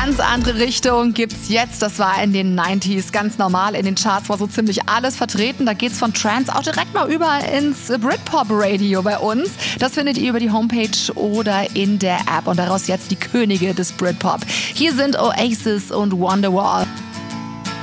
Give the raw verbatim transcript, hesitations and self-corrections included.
ganz andere Richtung gibt's jetzt. Das war in den neunziger ganz normal. In den Charts war so ziemlich alles vertreten. Da geht's von Trance auch direkt mal über ins Britpop-Radio bei uns. Das findet ihr über die Homepage oder in der App. Und daraus jetzt die Könige des Britpop. Hier sind Oasis und Wonderwall.